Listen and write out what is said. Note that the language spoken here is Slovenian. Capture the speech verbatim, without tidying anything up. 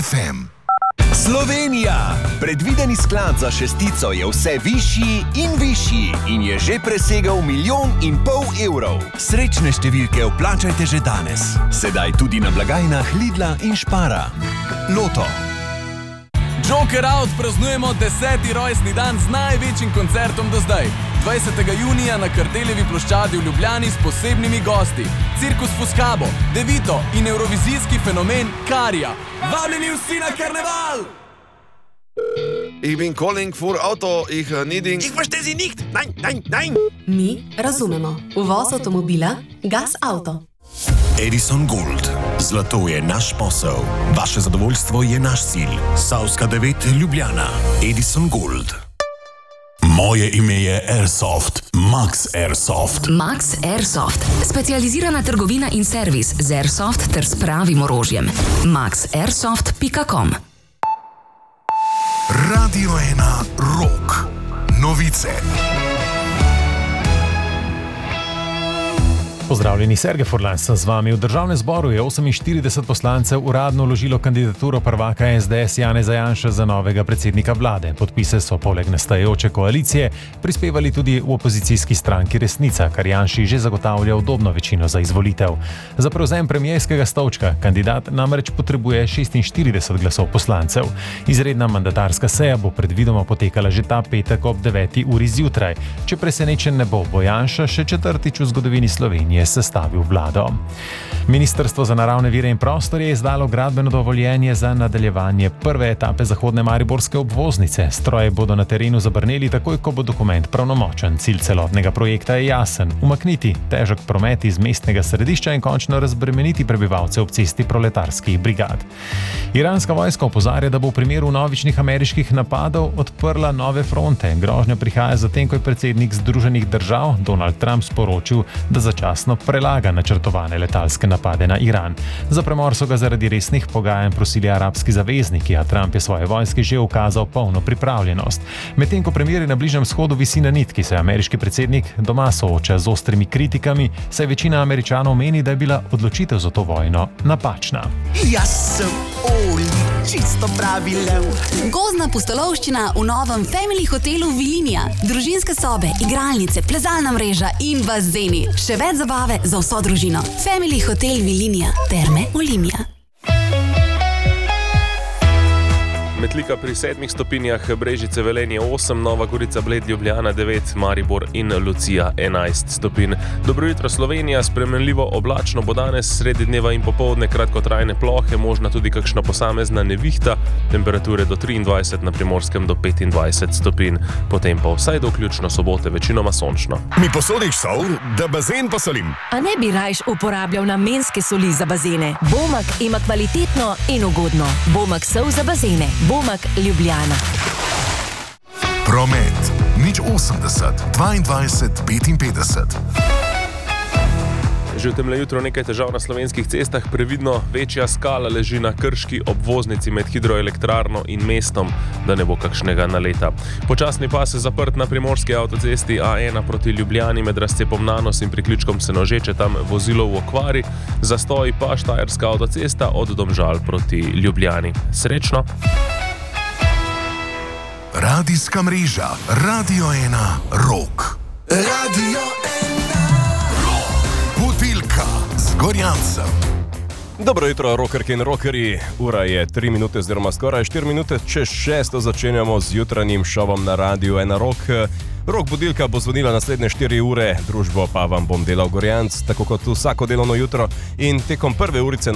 ef em. Slovenija! Predvideni sklad za šestico je vse višji in višji in je že presegel milijon in pol evrov. Srečne številke vplačajte že danes. Sedaj tudi na blagajnah Lidla in Spara. Loto. Joker Out praznujemo deseti rojstni dan z največjim koncertom do zdaj. dvajsetega junija na Kardeljevi ploščadi v Ljubljani s posebnimi gosti. Cirkus Fuscabo, Devito in evrovizijski fenomen Karija. Vabljeni vsi na karneval! Ich bin calling for Auto, ich needing... Ich verstehe Sie nicht! Nein, nein, nein! Mi razumemo. Uvoz avtomobila Gas Auto. Edison Gold. Zlato je naš posel. Vaše zadovoljstvo je naš cilj. Savska devet, Ljubljana. Edison Gold. Moje ime je Airsoft. Max Airsoft. Max Airsoft. Specializirana trgovina in servis z Airsoft ter s pravim orožjem. max airsoft pika com. Radio ena Rock. Novice. Pozdravljeni, Sergej Furlan sem z vami. V državnem zboru je oseminštirideset poslancev uradno vložilo kandidaturo prvaka es de es Janeza Janše za novega predsednika vlade. Podpise so poleg nastajajoče koalicije prispevali tudi v opozicijski stranki Resnica, kar Janši že zagotavlja udobno večino za izvolitev. Za prevzem premierskega stolčka kandidat namreč potrebuje šestinštirideset glasov poslancev. Izredna mandatarska seja bo predvidoma potekala že ta petek ob deveti uri zjutraj. Če presenečen ne bo, bo Janša še četrtič v zgodovini Slovenije je sestavil vlado. Ministrstvo za naravne vire in prostor je izdalo gradbeno dovoljenje za nadaljevanje prve etape zahodne mariborske obvoznice. Stroje bodo na terenu zabrneli takoj, ko bo dokument pravnomočen. Cilj celotnega projekta je jasen: umakniti težek promet iz mestnega središča in končno razbremeniti prebivalce ob cesti proletarskih brigad. Iranska vojska opozarja, da bo v primeru novičnih ameriških napadov odprla nove fronte. Grožnja prihaja zatem, ko je predsednik Združenih držav Donald Trump sporočil, da začasno prelaga načrtovane letalske napade na Iran. Za premor so ga zaradi resnih pogajanj prosili arabski zavezniki, a Trump je svoje vojske že ukazal polno pripravljenost. Medtem ko premieri na Bližnjem vzhodu visi na nitki, se ameriški predsednik doma sooča z ostrimi kritikami, saj večina Američanov meni, da je bila odločitev za to vojno napačna. Jaz sem Oli, čisto pravi lev. Gozdna pustolovščina v novem Family hotelu Vilinija. Družinske sobe, igralnice, plezalna mreža in bazeni. Še več zabave za vso družino. Family hotel Vilinija. Terme Olimia. Metlika pri sedmih stopinjah, Brežice Velenje osem, Nova Gorica Bled Ljubljana devet, Maribor in Lucija enajst stopinj. Dobro jutro Slovenija, spremenljivo oblačno bo danes, sredi dneva in popoldne kratkotrajne plohe, možna tudi kakšna posamezna nevihta, temperature do triindvajset, na Primorskem do petindvajset stopinj. Potem pa vsaj do vključno sobote večinoma sončno. Mi posodiš sol, da bazen posolim. A ne bi rajš uporabljal namenske soli za bazene? Bomak ima kvalitetno in ugodno. Bomak sol za bazene. Bomak Ljubljana. Promet. Nič osemdeset, dvaindvajset, petinpetdeset. Že v temle jutro nekaj težav na slovenskih cestah, previdno večja skala leži na Krški obvoznici med hidroelektrarno in mestom, da ne bo kakšnega naleta. Počasni pas je zaprt na primorski avtocesti A ena proti Ljubljani med razcepom Nanos in priključkom Senožeče, tam vozilo v okvari, zastoj pa Štajerska avtocesta od Domžal proti Ljubljani. Srečno! Radijska mreža Radio ena Rock. Radio ena Rock. Budilka z Gorjancem. Dobro jutro, rockerke in rockerji. Ura je tri minute, oziroma skoraj štiri minute čez šesto. Začenjamo z jutranjim šovom na Radio ena Rock. Rock budilka bo zvonila naslednje štiri ure, družbo pa vam bom delal Gorjanc, tako kot vsako delovno jutro. In tekom prve urice